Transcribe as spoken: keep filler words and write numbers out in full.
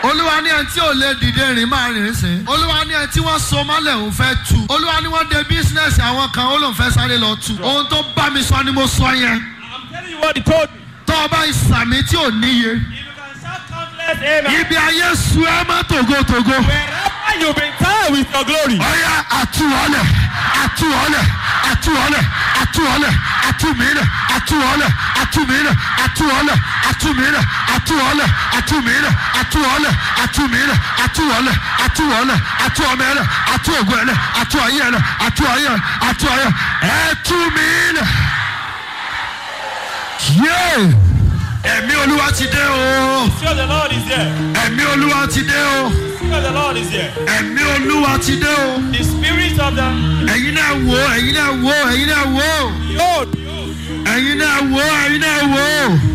Olúwa ní ẹni tí ò lè dìde rìn máa rìn sí. Olúwa ní ẹni tí wọ́n so mọ́lẹ̀ òun fẹ́ tú. Olúwa ní wọ́n de bísínẹ́sì àwọn kan ó lóun fẹ́ sáré lọ tú. Ohun tó bá mi sọ ni mo sọ yẹn. I'm telling you what he told me. Tọ́ ọba ìsàmì tí ò níye. If you can shout countless amen. Ibi ayé su ẹ mọ́ tògótògó. Wherever you've been tired with your glory. Ọ̀ya àtúwọ́lẹ̀ àtúwọ́lẹ̀ àtúwọ́lẹ̀ àtúwọ́lẹ̀ àtúmílẹ̀ àtúwọ́lẹ̀ àtúmílẹ̀ àtúwọ́lẹ̀ àtúmílẹ̀ àtúwọ́lẹ̀ àtúmílẹ̀ àtúwọ́lẹ̀ àtúmílẹ̀ àtúwọ́lẹ̀ àtúwọ́lẹ̀ àtúwọ́mẹ́lẹ̀ àtúwọ́gbẹ́lẹ̀ àtúwọ́yẹ̀lẹ̀ àtúwọ́yẹ̀ àtúwọ́yẹ̀ ẹ̀túmílẹ̀. Yéé! Ẹ̀mí Olúwa ti dé o. Sure the Lord is here. Ẹ̀mí Olúwa ti dé o. Sure the Lord is here. Ẹ̀mí Olúwa ti dé o. The spirit of the Ẹ̀yin náà wò, ẹ̀yin náà wò, ẹ̀yin náà wò. Behold, Ẹ̀yin náà wò, ẹ̀yin náà wò.